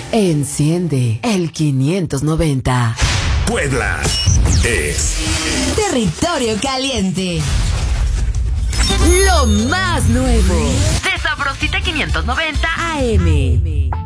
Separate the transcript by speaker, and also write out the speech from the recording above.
Speaker 1: Enciende el 590.
Speaker 2: Puebla es
Speaker 3: Territorio Caliente.
Speaker 1: Lo más nuevo
Speaker 4: De Sabrosita 590
Speaker 1: AM.